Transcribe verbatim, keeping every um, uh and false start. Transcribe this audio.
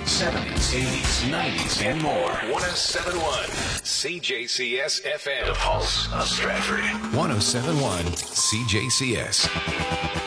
seventies, eighties, nineties, and more. one oh seven point one C J C S F M. The Pulse of Stratford. one oh seven point one C J C S.